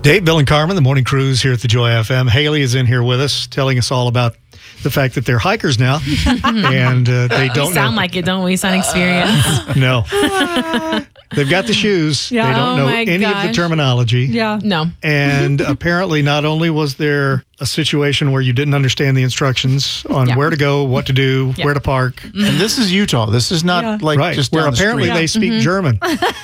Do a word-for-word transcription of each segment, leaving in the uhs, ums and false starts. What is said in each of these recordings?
Dave, Bill, and Carmen, the morning cruise here at the Joy F M. Haley is in here with us, telling us all about the fact that they're hikers now, and uh, they don't we sound know. like it, don't we? Sound experience. No. They've got the shoes. Yeah. They don't Oh know my any of the gosh. terminology. Yeah. No. And apparently not only was there a situation where you didn't understand the instructions on Yeah. where to go, what to do, Yeah. where to park. And this is Utah. This is not Yeah. like Right, just where down the apparently street. they speak German.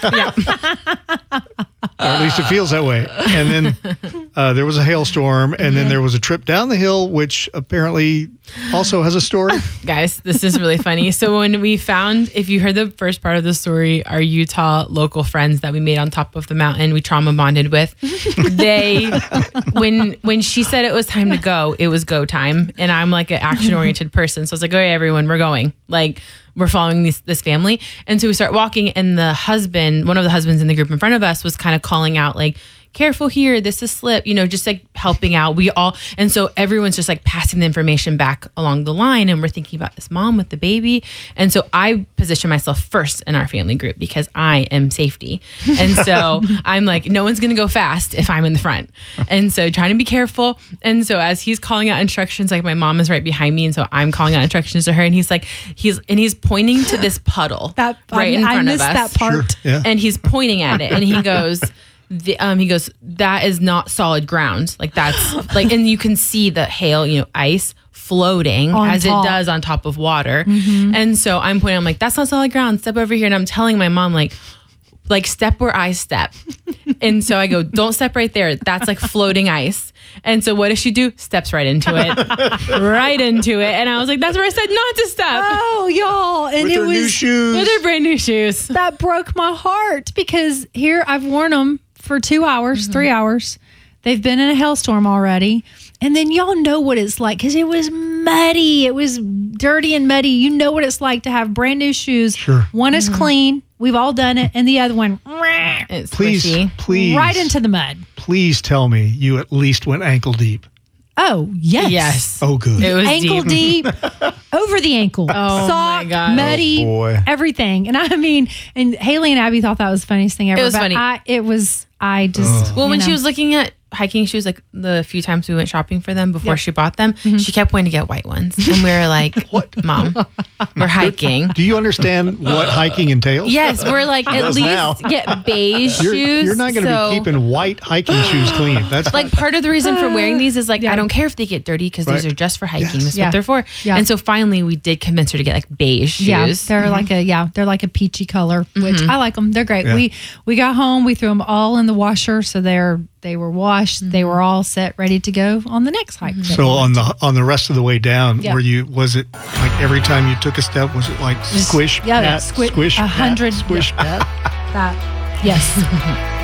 Or at least it feels that way. And then uh, there was a hailstorm, and then there was a trip down the hill, which apparently also has a story. Guys, this is really funny. So when we found, if you heard the first part of the story, our Utah local friends that we made on top of the mountain, we trauma bonded with, they, when when she said it was time to go, it was go time. And I'm like an action oriented person. So I was like, okay, everyone, we're going. Like, we're following this, this family. And so we start walking, and the husband, one of the husbands in the group in front of us was kind of calling out like, careful here, this is slip, you know, just like helping out. We all, and so everyone's just like passing the information back along the line, and we're thinking about this mom with the baby. And so I position myself first in our family group because I am safety. And so I'm like, no one's going to go fast if I'm in the front. And so trying to be careful. And so as he's calling out instructions, like my mom is right behind me. And so I'm calling out instructions to her, and he's like, he's, and he's pointing to this puddle That right I, in I front of missed us. that part. Yeah. And he's pointing at it, and he goes, the, um, he goes, that is not solid ground. Like that's like, and you can see the hail, you know, ice floating On as top. it does on top of water. And so I'm pointing, I'm like, that's not solid ground. Step over here. And I'm telling my mom, like, like step where I step. And so I go, don't step right there. That's like floating ice. And so what does she do? Steps right into it, right into it. And I was like, that's where I said not to step. Oh, y'all. And With it their was new shoes. With her brand new shoes. that broke my heart because here I've worn them for two hours, Mm-hmm. three hours. They've been in a hailstorm already. And then y'all know what it's like because it was muddy. It was dirty and muddy. You know what it's like to have brand new shoes. Sure. One is Mm-hmm. clean. We've all done it. And the other one, It's Please, squishy. please, right into the mud. please tell me you at least went ankle deep. Oh, yes. Yes. Oh, good. It was Ankle deep. deep, over the ankle, Oh, sock, my God. muddy, Oh, boy. everything. And I mean, and Haley and Abby thought that was the funniest thing ever. It was but funny. I, it was, I just. Well, you when know. she was looking at hiking shoes, like the few times we went shopping for them before Yep. she bought them, she kept wanting to get white ones. And we were like, what? Mom, we're hiking. Do you understand what hiking entails? Yes, we're like, at does least now. get beige You're, shoes. you're not going to so, be keeping white hiking shoes clean. That's like part of the reason for wearing these is like, Yeah. I don't care if they get dirty because these Right. are just for hiking. Yes. This is Yeah. what they're for. Yeah. And so finally we did convince her to get like beige shoes. Yeah, they're like a yeah, they're like a peachy color, which I like them. They're great. Yeah. We we got home, we threw them all in the washer, so they're they were washed. They were all set, ready to go on the next hike. So on the on the rest of the way down, Yeah. were you was it like every time you took a step, was it like squish, yeah, pat, squish, squish, a pat, hundred- squish, pat? that yes.